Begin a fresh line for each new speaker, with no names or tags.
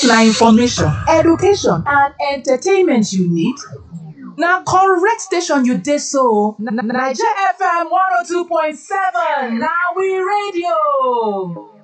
na information, education and entertainment you need? Na correct station you dey so. Naija FM 102.7 na we radio.